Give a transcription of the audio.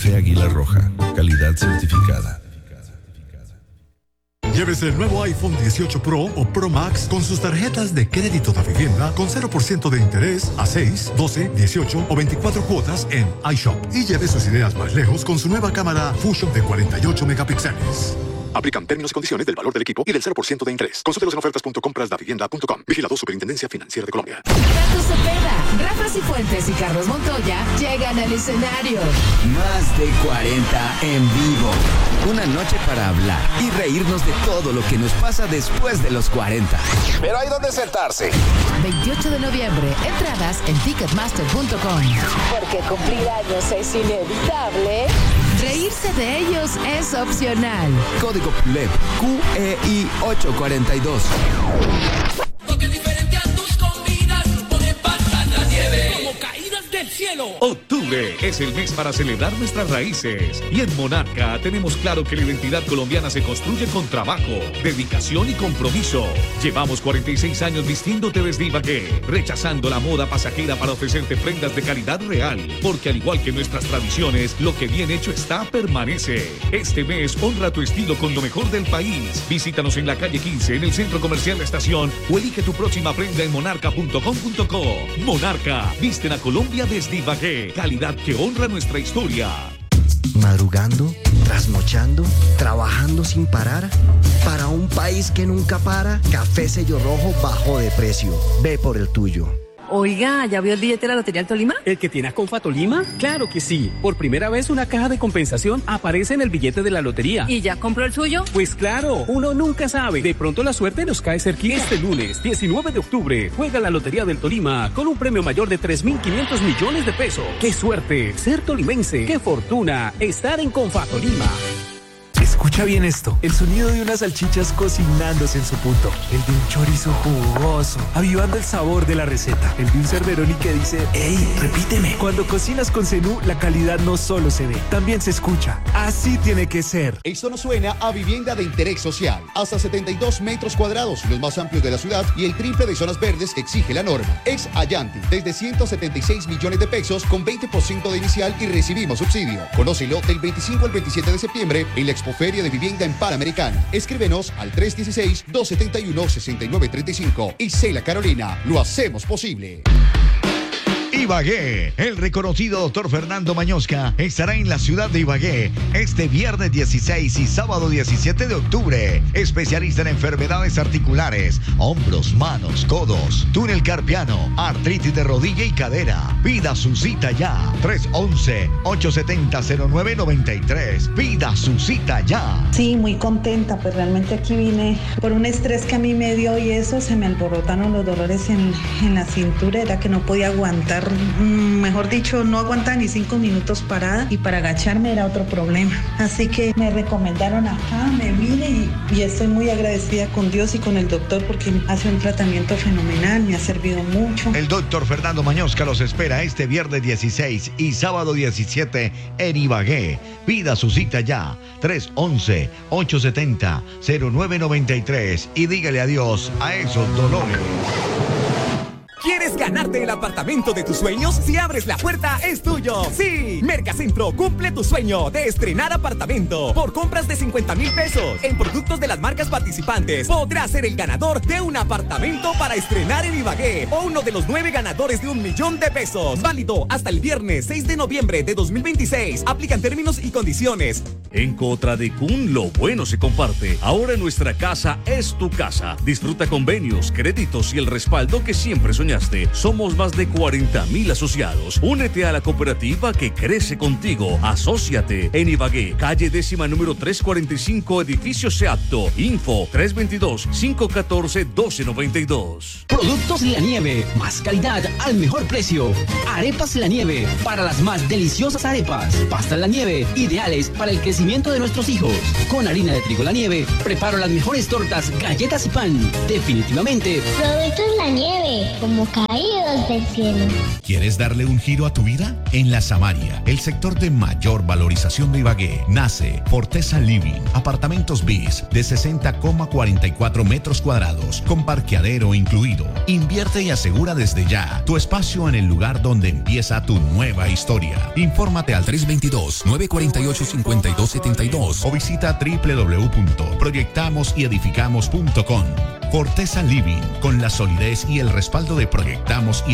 Café Águila Roja, calidad certificada. Llévese el nuevo iPhone 18 Pro o Pro Max con sus tarjetas de crédito de vivienda con 0% de interés a 6, 12, 18 o 24 cuotas en iShop. Y lleve sus ideas más lejos con su nueva cámara Fusion de 48 megapíxeles. Aplican términos y condiciones del valor del equipo y del 0% de interés. Consúltelos en ofertas.comprasdavivienda.com. Vigilado Superintendencia Financiera de Colombia. Tato Cepeda, Rafa Cifuentes y Carlos Montoya llegan al escenario. Más de 40 en vivo. Una noche para hablar y reírnos de todo lo que nos pasa después de los 40. Pero hay donde sentarse. 28 de noviembre, entradas en ticketmaster.com. Porque cumplir años es inevitable. Reírse de ellos es opcional. Código PLEP QEI 842. Porque diferente a tus comidas, pone pata en la nieve. Como caídas del cielo. Octubre es el mes para celebrar nuestras raíces. Y en Monarca tenemos claro que la identidad colombiana se construye con trabajo, dedicación y compromiso. Llevamos 46 años vistiéndote desde Ibagué, rechazando la moda pasajera para ofrecerte prendas de calidad real. Porque al igual que nuestras tradiciones, lo que bien hecho está permanece. Este mes honra tu estilo con lo mejor del país. Visítanos en la calle 15, en el Centro Comercial La Estación, o elige tu próxima prenda en monarca.com.co. Monarca, visten a Colombia desde Ibagué. Calidad que honra nuestra historia. Madrugando, trasnochando, trabajando sin parar. Para un país que nunca para, Café Sello Rojo bajó de precio. Ve por el tuyo. Oiga, ¿ya vio el billete de la Lotería del Tolima? ¿El que tiene a Confa Tolima? Claro que sí. Por primera vez una caja de compensación aparece en el billete de la lotería. ¿Y ya compró el suyo? Pues claro, uno nunca sabe. De pronto la suerte nos cae cerquita. Este lunes, 19 de octubre, juega la Lotería del Tolima con un premio mayor de 3.500 millones de pesos. ¡Qué suerte! Ser tolimense. ¡Qué fortuna! Estar en Confa Tolima. Escucha bien esto, el sonido de unas salchichas cocinándose en su punto, el de un chorizo jugoso, avivando el sabor de la receta, el de un Cerveroni que dice, ¡ey, repíteme! Cuando cocinas con Zenú, la calidad no solo se ve, también se escucha. Así tiene que ser. Esto nos suena a vivienda de interés social, hasta 72 metros cuadrados, los más amplios de la ciudad y el triple de zonas verdes que exige la norma. Ex Allanti, desde 176 millones de pesos con 20% de inicial y recibimos subsidio. Conócelo del 25 al 27 de septiembre en la Expoferia de Vivienda en Panamericana. Escríbenos al 316-271-6935. Isela Carolina, lo hacemos posible. Ibagué, el reconocido doctor Fernando Mañosca estará en la ciudad de Ibagué este viernes 16 y sábado 17 de octubre. Especialista en enfermedades articulares, hombros, manos, codos, túnel carpiano, artritis de rodilla y cadera. Pida su cita ya. 311-870-0993. Pida su cita ya. Sí, muy contenta, pues realmente aquí vine por un estrés que a mí me dio y eso, se me alborotaron los dolores en la cintura, era que no podía aguantar. Mejor dicho, no aguantaba ni 5 minutos parada y para agacharme era otro problema. Así que me recomendaron acá, me vine y estoy muy agradecida con Dios y con el doctor porque hace un tratamiento fenomenal, me ha servido mucho. El doctor Fernando Mañosca los espera este viernes 16 y sábado 17 en Ibagué. Pida su cita ya, 311-870-0993 y dígale adiós a esos dolores. ¿Quieres ganarte el apartamento de tus sueños? Si abres la puerta, es tuyo. ¡Sí! Mercacentro cumple tu sueño de estrenar apartamento. Por compras de 50,000 pesos en productos de las marcas participantes, podrás ser el ganador de un apartamento para estrenar en Ibagué o uno de los 9 ganadores de 1.000.000 de pesos. Válido hasta el viernes 6 de noviembre de 2026. Aplican términos y condiciones. En Cotradecún lo bueno se comparte. Ahora nuestra casa es tu casa. Disfruta convenios, créditos y el respaldo que siempre soñaste. Somos más de 40,000 asociados. Únete a la cooperativa que crece contigo. Asóciate en Ibagué, calle 10ª número 345, edificio Seapto. Info 322-514-1292. Productos La Nieve, más calidad al mejor precio. Arepas La Nieve, para las más deliciosas arepas. Pastas La Nieve, ideales para el crecimiento de nuestros hijos. Con harina de trigo La Nieve, preparo las mejores tortas, galletas y pan. Definitivamente. Productos La Nieve, como como caídos del cielo. ¿Quieres darle un giro a tu vida? En La Samaria, el sector de mayor valorización de Ibagué, nace Forteza Living, apartamentos bis de 60,44 metros cuadrados, con parqueadero incluido. Invierte y asegura desde ya tu espacio en el lugar donde empieza tu nueva historia. Infórmate al 322-948-5272 o visita www.proyectamosyedificamos.com. Forteza Living, con la solidez y el respaldo de Proyectamos y